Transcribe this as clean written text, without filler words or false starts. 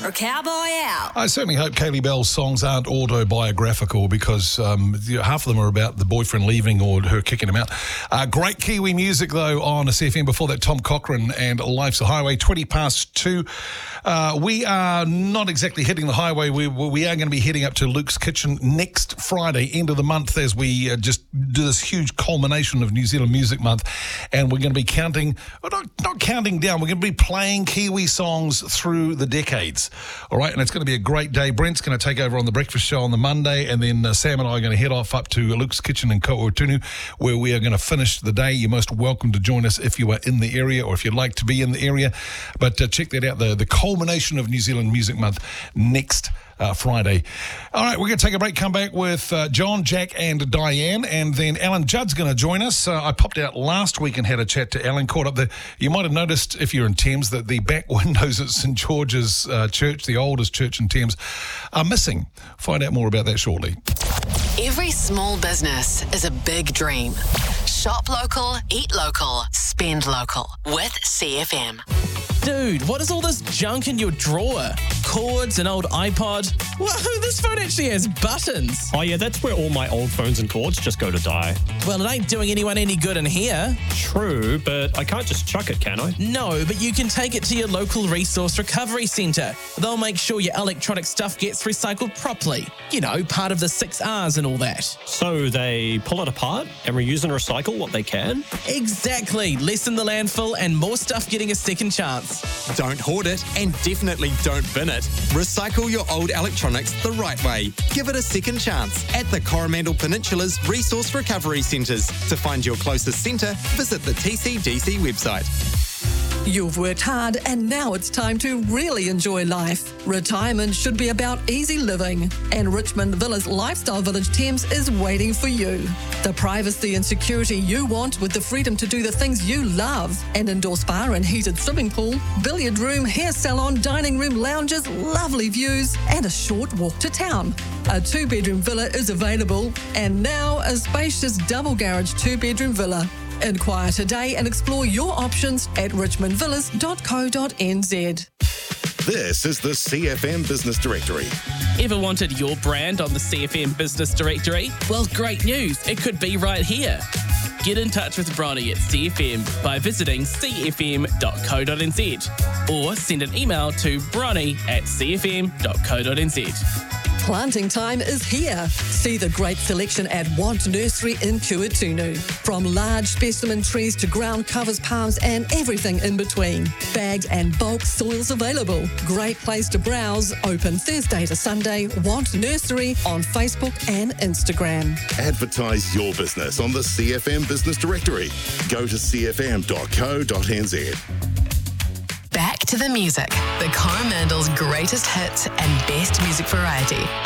or Cowboy Out. I certainly hope Kaylee Bell's songs aren't autobiographical because half of them are about the boyfriend leaving or her kicking him out. Great Kiwi music, though, on CFM. Before that, Tom Cochrane and Life's a Highway, 2:20. We are not exactly hitting the highway. We are going to be heading up to Luke's Kitchen next Friday, end of the month, as we just do this huge culmination of New Zealand Music Month. And we're going to be counting, not counting down, we're going to be playing Kiwi songs through the decades. All right, and it's going to be a great day. Brent's going to take over on the breakfast show on the Monday, and then Sam and I are going to head off up to Luke's Kitchen in Ko'otunu, where we are going to finish the day. You're most welcome to join us if you are in the area or if you'd like to be in the area. But check that out, the culmination of New Zealand Music Month next Friday. All right, we're going to take a break, come back with John, Jack and Diane, and then Alan Judd's going to join us. I popped out last week and had a chat to Alan, caught up there. You might have noticed, if you're in Thames, that the back windows at St George's Church, the oldest church in Thames, are missing. Find out more about that shortly. Every small business is a big dream. Shop local, eat local, spend local with CFM. Dude, what is all this junk in your drawer? Cords, an old iPod? Whoa, this phone actually has buttons. Oh yeah, that's where all my old phones and cords just go to die. Well, it ain't doing anyone any good in here. True, but I can't just chuck it, can I? No, but you can take it to your local resource recovery centre. They'll make sure your electronic stuff gets recycled properly. You know, part of the 6 R's and all that. So they pull it apart and reuse and recycle what they can? Exactly. Lessen the landfill and more stuff getting a second chance. Don't hoard it and definitely don't bin it. Recycle your old electronics the right way. Give it a second chance at the Coromandel Peninsula's Resource Recovery Centres. To find your closest centre, visit the TCDC website. You've worked hard and now it's time to really enjoy life. Retirement should be about easy living, and Richmond Villas Lifestyle Village Thames is waiting for you. The privacy and security you want with the freedom to do the things you love. An indoor spa and heated swimming pool, billiard room, hair salon, dining room, lounges, lovely views and a short walk to town. A 2-bedroom villa is available, and now a spacious double garage 2-bedroom villa. Inquire today and explore your options at richmondvillas.co.nz. This is the CFM Business Directory. Ever wanted your brand on the CFM Business Directory? Well, great news. It could be right here. Get in touch with Bronnie at CFM by visiting cfm.co.nz or send an email to bronnie@cfm.co.nz. Planting time is here. See the great selection at Want Nursery in Kuatunu. From large specimen trees to ground covers, palms and everything in between. Bagged and bulk soils available. Great place to browse. Open Thursday to Sunday. Want Nursery on Facebook and Instagram. Advertise your business on the CFM Business Directory. Go to cfm.co.nz. Back to the music. The Coromandel's greatest hits and best music variety.